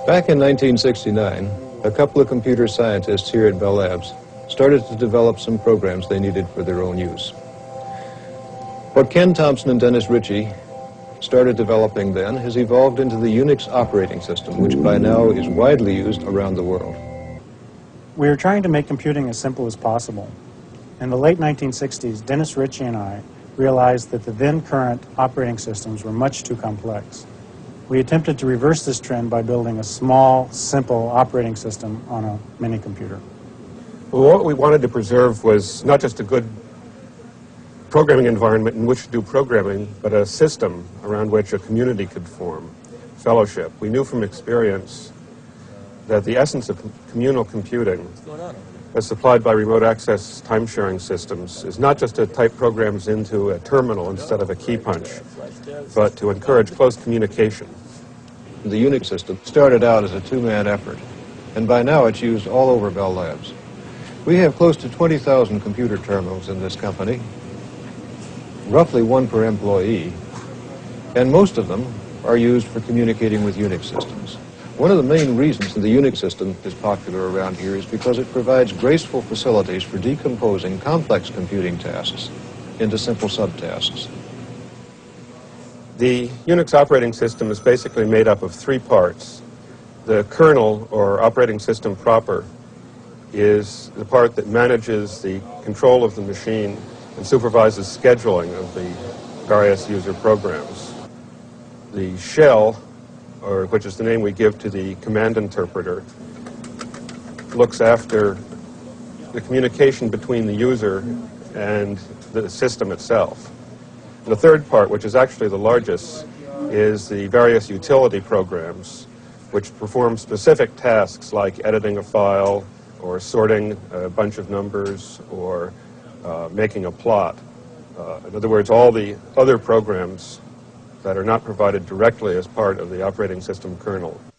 Back in 1969, a couple of computer scientists here at Bell Labs started to develop some programs they needed for their own use. What Ken Thompson and Dennis Ritchie started developing then has evolved into the Unix operating system, which by now is widely used around the world. We were trying to make computing as simple as possible. In the late 1960s, Dennis Ritchie and I realized that the then current operating systems were much too complex. We attempted to reverse this trend by building a small, simple operating system on a mini computer. Well, what we wanted to preserve was not just a good programming environment in which to do programming, but a system around which a community could form, fellowship. We knew from experience that the essence of communal computing, as supplied by remote access time-sharing systems, is not just to type programs into a terminal instead of a key punch, but to encourage close communication. The Unix system started out as a two-man effort, and by now it's used all over Bell Labs. We have close to 20,000 computer terminals in this company, roughly one per employee, and most of them are used for communicating with Unix systems. One of the main reasons the Unix system is popular around here is because it provides graceful facilities for decomposing complex computing tasks into simple subtasks. The Unix operating system is basically made up of three parts. The kernel, or operating system proper, is the part that manages the control of the machine and supervises scheduling of the various user programs. The shell, or which is the name we give to the command interpreter, looks after the communication between the user and the system itself. And the third part, which is actually the largest, is the various utility programs, which perform specific tasks like editing a file, or sorting a bunch of numbers, or making a plot. In other words, all the other programs that are not provided directly as part of the operating system kernel.